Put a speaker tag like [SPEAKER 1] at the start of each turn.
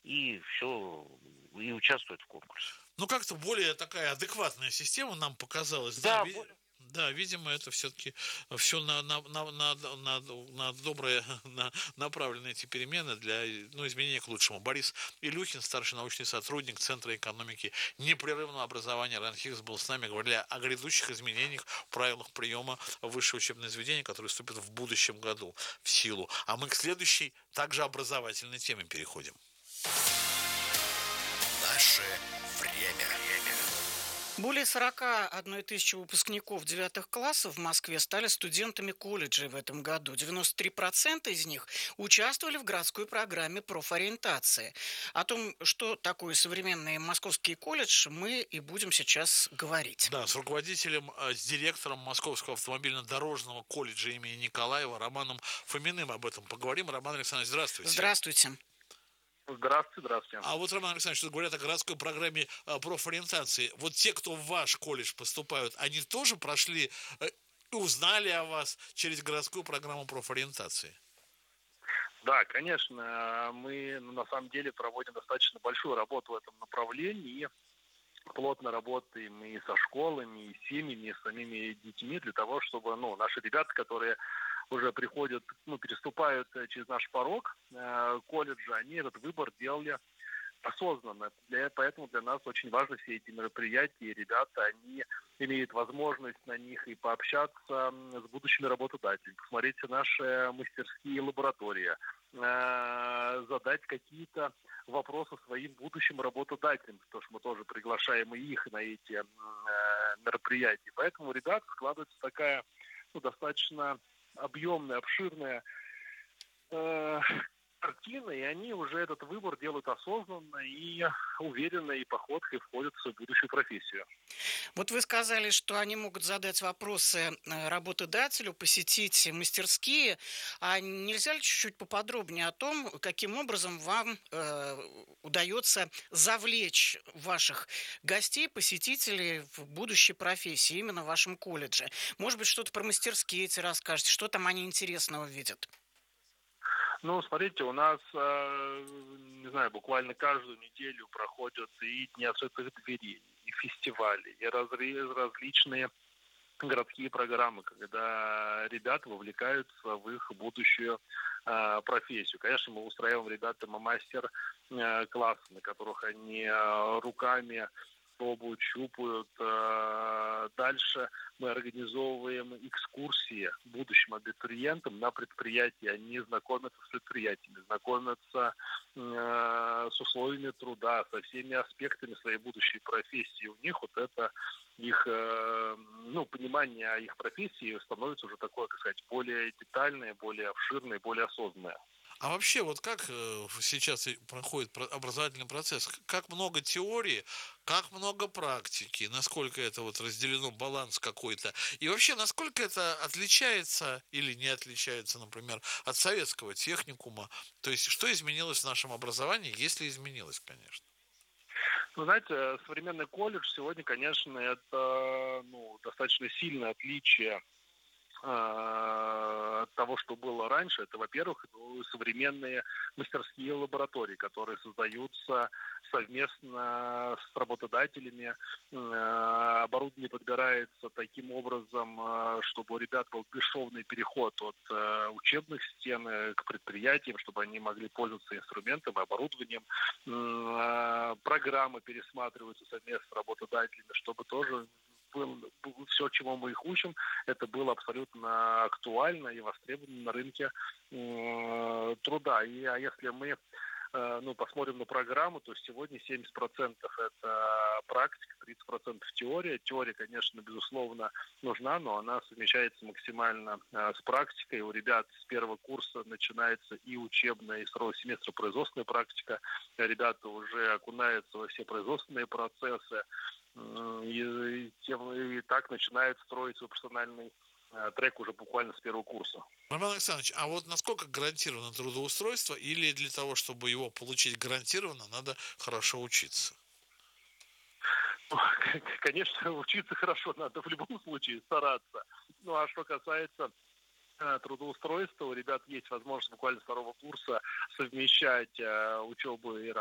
[SPEAKER 1] и все, и участвуют в конкурсе.
[SPEAKER 2] Ну, как-то более такая адекватная система нам показалась, да,
[SPEAKER 1] Да,
[SPEAKER 2] да, видимо, это все-таки все на добрые, направлены эти перемены для, ну, изменения к лучшему. Борис Илюхин, старший научный сотрудник Центра экономики непрерывного образования РАНХИКС, был с нами, говорили о грядущих изменениях в правилах приема в высшее учебное заведение, которые вступят в будущем году в силу. А мы к следующей, также образовательной теме переходим.
[SPEAKER 3] Наше время.
[SPEAKER 4] Более 41 тысячи выпускников 9 классов в Москве стали студентами колледжей в этом году. 93% из них участвовали в городской программе профориентации. О том, что такое современный московский колледж, мы и будем сейчас говорить.
[SPEAKER 2] Да, с руководителем, с директором Московского автомобильно-дорожного колледжа имени Николаева Романом Фоминым об этом поговорим. Роман Александрович, здравствуйте.
[SPEAKER 4] Здравствуйте.
[SPEAKER 5] Здравствуйте, здравствуйте.
[SPEAKER 2] А вот, Роман Александрович, тут говорят о городской программе профориентации. Вот те, кто в ваш колледж поступают, они тоже прошли и узнали о вас через городскую программу профориентации?
[SPEAKER 5] Да, конечно, мы на самом деле проводим достаточно большую работу в этом направлении. Плотно работаем и со школами, и с семьями, и с самими детьми для того, чтобы наши ребята, которые уже приходят, переступают через наш порог колледжа, они этот выбор делали осознанно. Поэтому для нас очень важны все эти мероприятия, и ребята, они имеют возможность на них и пообщаться с будущими работодателями, посмотреть наши мастерские лаборатории, задать какие-то вопросы своим будущим работодателям, потому что мы тоже приглашаем и их на эти мероприятия. Поэтому у ребят складывается такая достаточно объемная, обширная картина, и они уже этот выбор делают осознанно и уверенной походкой входят в свою будущую профессию.
[SPEAKER 4] Вот вы сказали, что они могут задать вопросы работодателю, посетить мастерские. А нельзя ли чуть-чуть поподробнее о том, каким образом вам удается завлечь ваших гостей, посетителей в будущей профессии, именно в вашем колледже? Может быть, что-то про мастерские эти расскажете, что там они интересного видят?
[SPEAKER 5] Смотрите, у нас, не знаю, буквально каждую неделю проходят и дни открытых дверей, и фестивали, и различные городские программы, когда ребята вовлекаются в их будущую профессию. Конечно, мы устраиваем ребятам мастер-классы, на которых они руками пробуют, щупают. Дальше мы организовываем экскурсии будущим абитуриентам на предприятии. Они знакомятся с предприятиями, знакомятся с условиями труда, со всеми аспектами своей будущей профессии. У них вот это их понимание о их профессии становится уже такое, так сказать, более детальное, более обширное, более осознанное.
[SPEAKER 2] А вообще, вот как сейчас проходит образовательный процесс? Как много теории, как много практики, насколько это вот разделено, баланс какой-то? И вообще, насколько это отличается или не отличается, например, от советского техникума? То есть, что изменилось в нашем образовании, если изменилось, конечно?
[SPEAKER 5] Знаете, современный колледж сегодня, конечно, это достаточно сильное отличие от того, что было раньше. Это, во-первых, современные мастерские лаборатории, которые создаются совместно с работодателями. Оборудование подбирается таким образом, чтобы у ребят был бесшовный переход от учебных стен к предприятиям, чтобы они могли пользоваться инструментом и оборудованием. Программы пересматриваются совместно с работодателями, чтобы тоже все, чему мы их учим, это было абсолютно актуально и востребовано на рынке труда. А если мы посмотрим на программу, то сегодня 70% это практика, 30% теория. Теория, конечно, безусловно, нужна, но она совмещается максимально с практикой. У ребят с первого курса начинается и учебная, и второго семестра производственная практика. Ребята уже окунаются во все производственные процессы. И так начинает строить свой профессиональный трек уже буквально с первого курса.
[SPEAKER 2] Роман Александрович, а вот насколько гарантировано трудоустройство, или для того, чтобы его получить гарантированно, надо хорошо учиться?
[SPEAKER 5] Конечно, учиться хорошо надо в любом случае, стараться. А что касается трудоустройства, у ребят есть возможность буквально с второго курса совмещать учебу и работу